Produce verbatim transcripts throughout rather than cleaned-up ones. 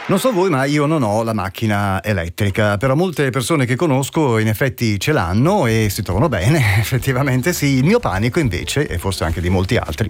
Non so voi, ma io non ho la macchina elettrica, però molte persone che conosco in effetti ce l'hanno e si trovano bene, effettivamente sì. Il mio panico invece, e forse anche di molti altri,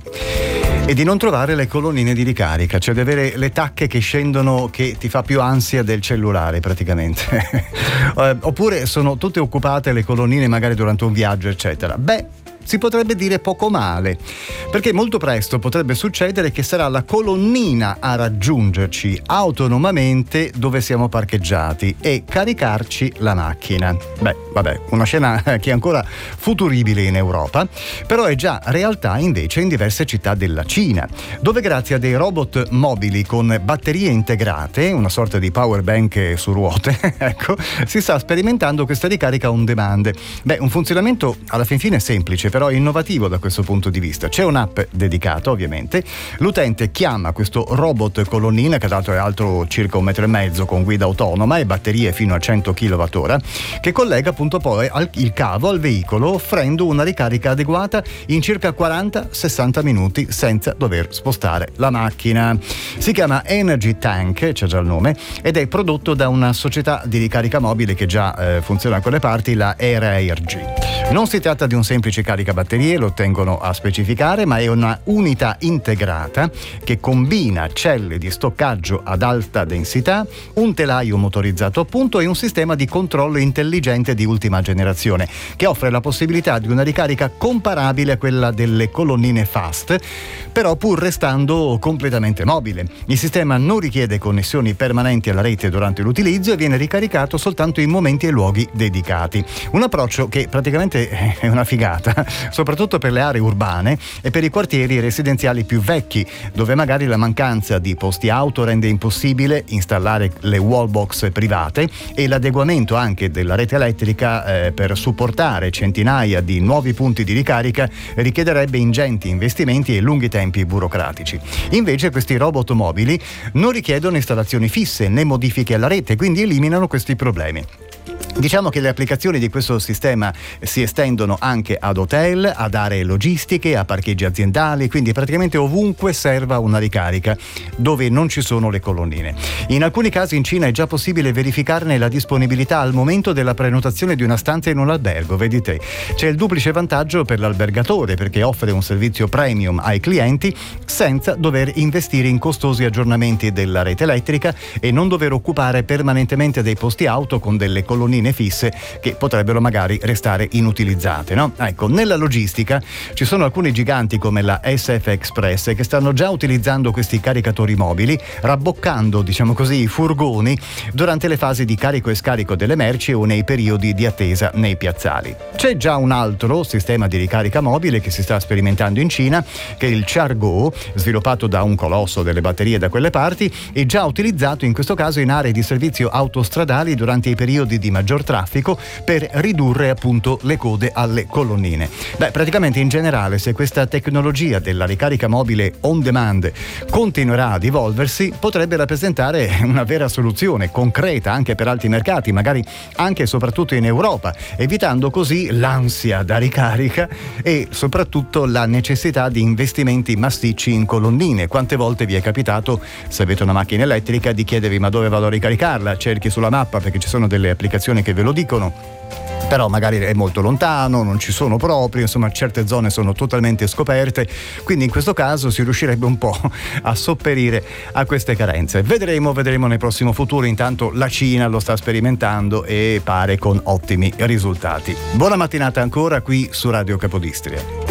è di non trovare le colonnine di ricarica, cioè di avere le tacche che scendono, che ti fa più ansia del cellulare praticamente. eh, oppure sono tutte occupate le colonnine magari durante un viaggio, eccetera. Beh, si potrebbe dire poco male, perché molto presto potrebbe succedere che sarà la colonnina a raggiungerci autonomamente dove siamo parcheggiati e caricarci la macchina. Beh, vabbè, una scena che è ancora futuribile in Europa, però è già realtà invece in diverse città della Cina, dove grazie a dei robot mobili con batterie integrate, una sorta di power bank su ruote, ecco, si sta sperimentando questa ricarica on demand. Beh, un funzionamento alla fin fine semplice, però innovativo da questo punto di vista. C'è un'app dedicata, ovviamente. L'utente chiama questo robot colonnina, che tra l'altro è alto circa un metro e mezzo, con guida autonoma e batterie fino a cento chilowattora, che collega appunto poi al, il cavo al veicolo, offrendo una ricarica adeguata in circa quaranta sessanta minuti senza dover spostare la macchina. Si chiama Energy Tank, c'è già il nome, ed è prodotto da una società di ricarica mobile che già eh, funziona da quelle parti, la Energy. Non si tratta di un semplice caricabatterie, lo tengono a specificare, ma è una unità integrata che combina celle di stoccaggio ad alta densità, un telaio motorizzato appunto e un sistema di controllo intelligente di ultima generazione che offre la possibilità di una ricarica comparabile a quella delle colonnine fast, però pur restando completamente mobile. Il sistema non richiede connessioni permanenti alla rete durante l'utilizzo e viene ricaricato soltanto in momenti e luoghi dedicati. Un approccio che praticamente è una figata, soprattutto per le aree urbane e per i quartieri residenziali più vecchi, dove magari la mancanza di posti auto rende impossibile installare le wallbox private e l'adeguamento anche della rete elettrica eh, per supportare centinaia di nuovi punti di ricarica richiederebbe ingenti investimenti e lunghi tempi burocratici. Invece questi robot mobili non richiedono installazioni fisse né modifiche alla rete, quindi eliminano questi problemi. Diciamo che le applicazioni di questo sistema si estendono anche ad hotel, ad aree logistiche, a parcheggi aziendali, quindi praticamente ovunque serva una ricarica dove non ci sono le colonnine. In alcuni casi in Cina è già possibile verificarne la disponibilità al momento della prenotazione di una stanza in un albergo, vedi te. C'è il duplice vantaggio per l'albergatore, perché offre un servizio premium ai clienti senza dover investire in costosi aggiornamenti della rete elettrica e non dover occupare permanentemente dei posti auto con delle colonnine fisse che potrebbero magari restare inutilizzate, no? Ecco, nella logistica ci sono alcuni giganti come la S F Express che stanno già utilizzando questi caricatori mobili, rabboccando, diciamo così, i furgoni durante le fasi di carico e scarico delle merci o nei periodi di attesa nei piazzali. C'è già un altro sistema di ricarica mobile che si sta sperimentando in Cina, che è il CharGo, sviluppato da un colosso delle batterie da quelle parti e già utilizzato in questo caso in aree di servizio autostradali durante i periodi di maggior traffico per ridurre appunto le code alle colonnine. Beh, praticamente in generale, se questa tecnologia della ricarica mobile on demand continuerà ad evolversi, potrebbe rappresentare una vera soluzione concreta anche per altri mercati, magari anche e soprattutto in Europa, evitando così l'ansia da ricarica e soprattutto la necessità di investimenti massicci in colonnine. Quante volte vi è capitato, se avete una macchina elettrica, di chiedervi ma dove vado a ricaricarla? Cerchi sulla mappa perché ci sono delle applicazioni che ve lo dicono, però magari è molto lontano, non ci sono proprio, insomma certe zone sono totalmente scoperte, quindi in questo caso si riuscirebbe un po' a sopperire a queste carenze. Vedremo, vedremo nel prossimo futuro. Intanto la Cina lo sta sperimentando e pare con ottimi risultati. Buona mattinata ancora qui su Radio Capodistria.